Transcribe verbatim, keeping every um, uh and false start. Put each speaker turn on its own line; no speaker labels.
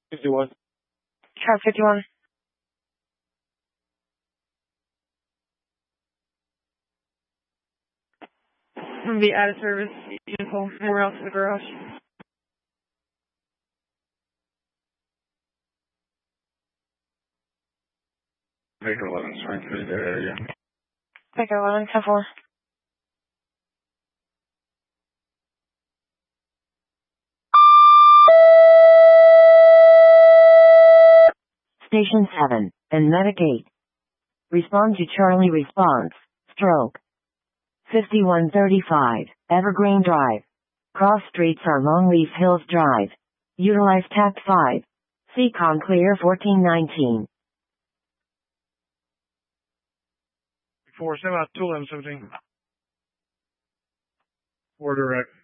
fifty-one.
Car fifty-one. I'm going to be out of service. Vehicle. Somewhere else in the garage.
Baker eleven, sorry, through the area.
Baker eleven, ten four.
Station seven, and Medigate. Respond to Charlie response, stroke. fifty-one thirty-five, Evergreen Drive. Cross streets are Longleaf Hills Drive. Utilize tact five. C C O M clear fourteen nineteen.
Four, send out two eleven seventeen. Four direct.